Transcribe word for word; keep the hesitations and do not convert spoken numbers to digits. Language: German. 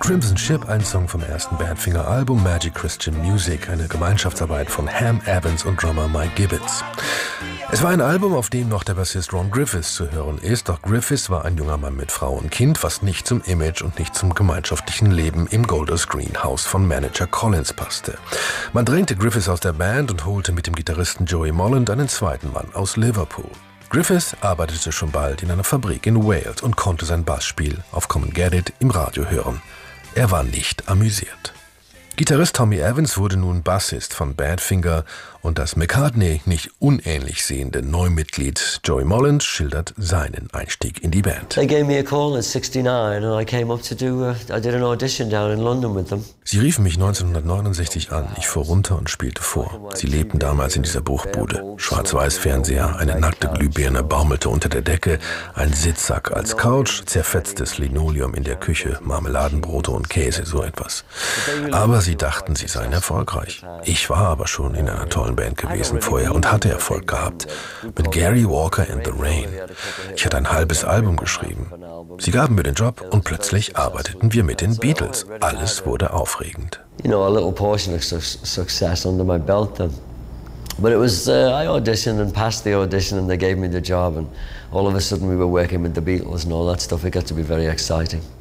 Crimson Ship, ein Song vom ersten Badfinger-Album Magic Christian Music, eine Gemeinschaftsarbeit von Ham Evans und Drummer Mike Gibbets. Es war ein Album, auf dem noch der Bassist Ron Griffiths zu hören ist, doch Griffiths war ein junger Mann mit Frau und Kind, was nicht zum Image und nicht zum gemeinschaftlichen Leben im Golders Green Haus von Manager Collins passte. Man drängte Griffiths aus der Band und holte mit dem Gitarristen Joey Molland einen zweiten Mann aus Liverpool. Griffiths arbeitete schon bald in einer Fabrik in Wales und konnte sein Bassspiel auf Come and Get It im Radio hören. Er war nicht amüsiert. Gitarrist Tommy Evans wurde nun Bassist von Badfinger und das McCartney nicht unähnlich sehende Neumitglied Joey Molland schildert seinen Einstieg in die Band. They gave me a call at sixty-nine and I came up to do a, I did an audition down in London with them. Sie riefen mich neunzehnhundertneunundsechzig an, ich fuhr runter und spielte vor. Sie lebten damals in dieser Bruchbude. Schwarz-Weiß-Fernseher, eine nackte Glühbirne baumelte unter der Decke, ein Sitzsack als Couch, zerfetztes Linoleum in der Küche, Marmeladenbrote und Käse, so etwas. Aber sie dachten, sie seien erfolgreich. Ich war aber schon in einer tollen Band gewesen vorher und hatte Erfolg gehabt. Mit Gary Walker and the Rain. Ich hatte ein halbes Album geschrieben. Sie gaben mir den Job und plötzlich arbeiteten wir mit den Beatles. Alles wurde aufregend. You know, a little portion of su success under my belt then. But it was, uh, I auditioned and passed the audition and they gave me the job and all of a sudden we were working with the Beatles and all that stuff. It got to be very exciting.